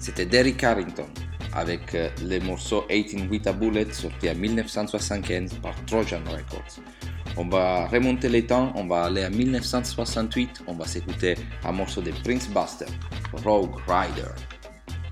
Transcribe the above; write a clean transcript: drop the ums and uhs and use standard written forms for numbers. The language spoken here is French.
C'était Derrick Carrington avec le morceau 18 with a Bullet sorti en 1975 par Trojan Records. On va remonter les temps, on va aller en 1968, on va s'écouter un morceau de Prince Buster, Rogue Rider.